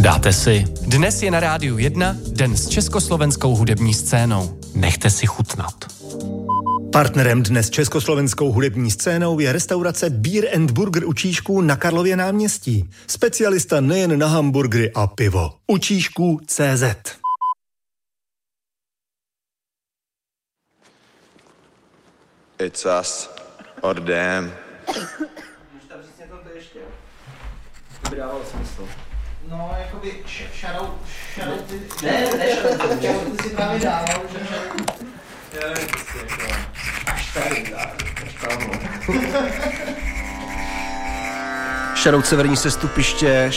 Dáte si. Dnes je na Rádiu 1 den s československou hudební scénou. Nechte si chutnat. Partnerem dnes s československou hudební scénou je restaurace Beer and Burger u Čížků na Karlově náměstí. Specialista nejen na hamburgery a pivo. U Čížků CZ. It's us or them. Můžete přesně to ještě. To by dávalo smysl. No, jakoby shoutout ty... Ne, shoutout ty si právě dával, že já nevím, prostě jako... Až tady dál, Shoutout Severní Sestupiště,